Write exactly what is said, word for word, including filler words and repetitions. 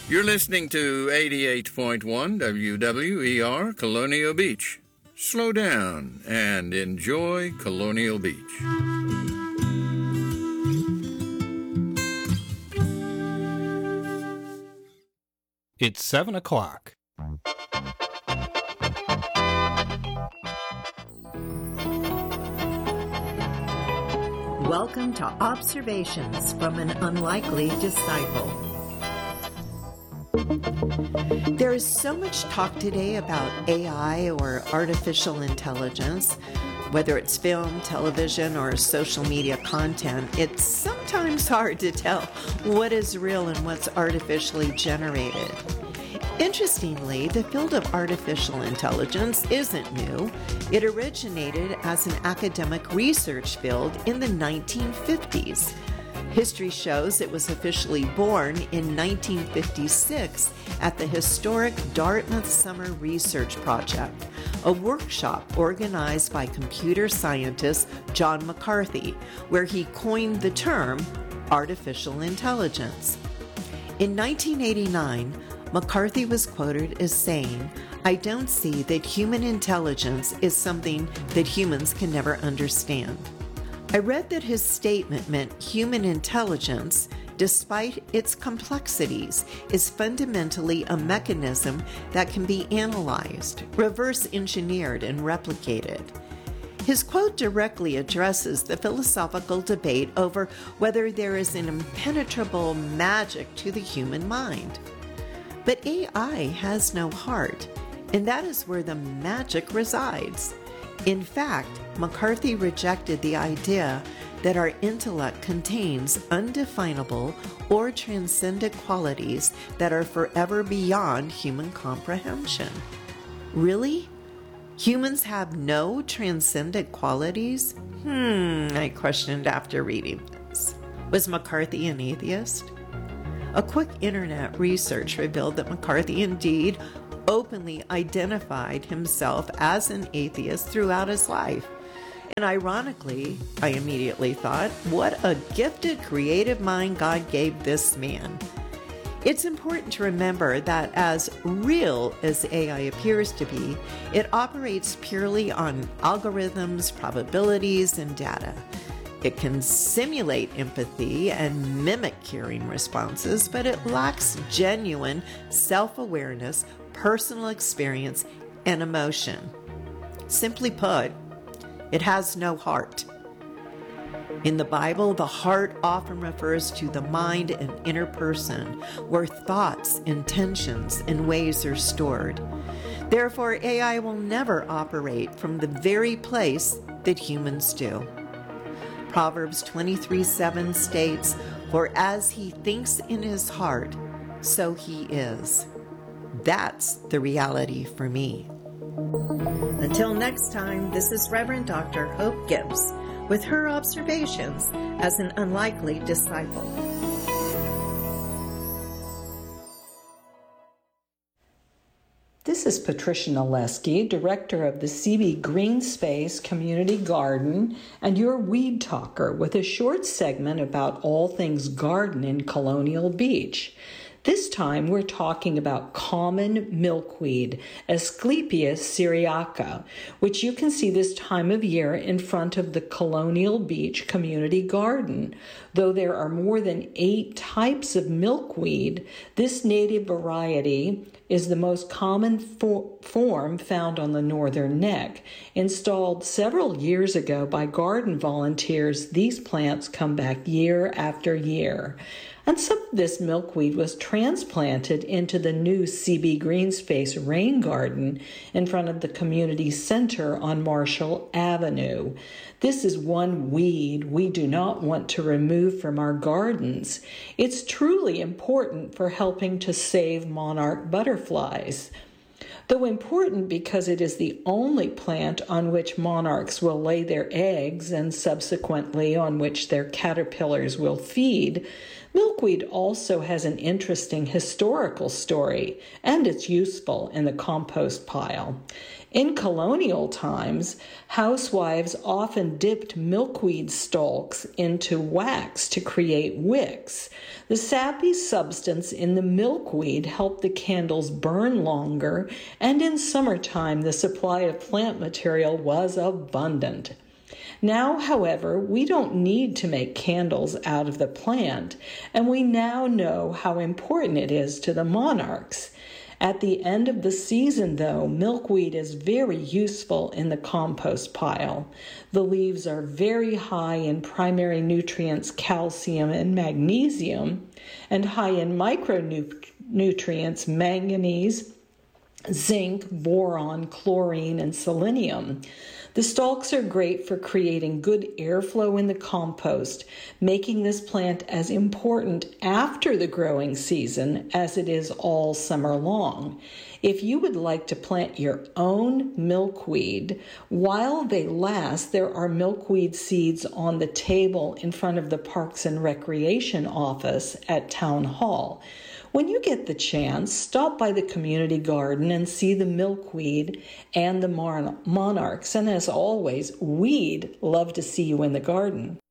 You're listening to eighty-eight point one W W E R Colonial Beach. Slow down and enjoy Colonial Beach. It's seven o'clock. Welcome to Observations from an Unlikely Disciple. There is so much talk today about A I or artificial intelligence. Whether it's film, television, or social media content, it's sometimes hard to tell what is real and what's artificially generated. Interestingly, the field of artificial intelligence isn't new. It originated as an academic research field in the nineteen fifties. History shows it was officially born in nineteen fifty-six at the historic Dartmouth Summer Research Project, a workshop organized by computer scientist John McCarthy, where he coined the term artificial intelligence. In nineteen eighty-nine, McCarthy was quoted as saying, "I don't see that human intelligence is something that humans can never understand." I read that his statement meant human intelligence, despite its complexities, is fundamentally a mechanism that can be analyzed, reverse engineered, and replicated. His quote directly addresses the philosophical debate over whether there is an impenetrable magic to the human mind. But A I has no heart, and that is where the magic resides. In fact, McCarthy rejected the idea that our intellect contains undefinable or transcendent qualities that are forever beyond human comprehension. Really? Humans have no transcendent qualities? Hmm, I questioned after reading this. Was McCarthy an atheist? A quick internet research revealed that McCarthy indeed openly identified himself as an atheist throughout his life. And ironically, I immediately thought, what a gifted creative mind God gave this man. It's important to remember that as real as A I appears to be, it operates purely on algorithms, probabilities, and data. It can simulate empathy and mimic caring responses, but it lacks genuine self-awareness, personal experience, and emotion. Simply put, it has no heart. In the Bible, the heart often refers to the mind and inner person, where thoughts, intentions, and ways are stored. Therefore, A I will never operate from the very place that humans do. Proverbs twenty-three seven states, "For as he thinks in his heart, so he is." That's the reality for me. Until next time, this is Reverend Doctor Hope Gibbs with her observations as an unlikely disciple. This is Patricia Naleski, Director of the C B Green Space Community Garden, and your Weed Talker with a short segment about all things garden in Colonial Beach. This time we're talking about common milkweed, Asclepias syriaca, which you can see this time of year in front of the Colonial Beach Community Garden. Though there are more than eight types of milkweed, this native variety is the most common for- form found on the northern neck. Installed several years ago by garden volunteers, these plants come back year after year. And some of this milkweed was transplanted into the new C B Green Space Rain Garden in front of the community center on Marshall Avenue. This is one weed we do not want to remove from our gardens. It's truly important for helping to save monarch butterflies. Though important because it is the only plant on which monarchs will lay their eggs and subsequently on which their caterpillars will feed, milkweed also has an interesting historical story, and it's useful in the compost pile. In colonial times, housewives often dipped milkweed stalks into wax to create wicks. The sappy substance in the milkweed helped the candles burn longer, and in summertime the supply of plant material was abundant. Now, however, we don't need to make candles out of the plant, and we now know how important it is to the monarchs. At the end of the season, though, milkweed is very useful in the compost pile. The leaves are very high in primary nutrients, calcium and magnesium, and high in micronutrients, manganese, zinc, boron, chlorine, and selenium. The stalks are great for creating good airflow in the compost, making this plant as important after the growing season as it is all summer long. If you would like to plant your own milkweed, while they last, there are milkweed seeds on the table in front of the Parks and Recreation office at Town Hall. When you get the chance, stop by the community garden and see the milkweed and the mon- monarchs. And as always, we'd love to see you in the garden.